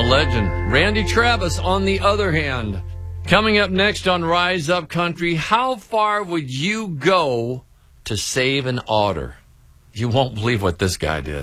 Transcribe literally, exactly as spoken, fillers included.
legend. Randy Travis, on the other hand. Coming up next on Rise Up Country, how far would you go to save an otter? You won't believe what this guy did.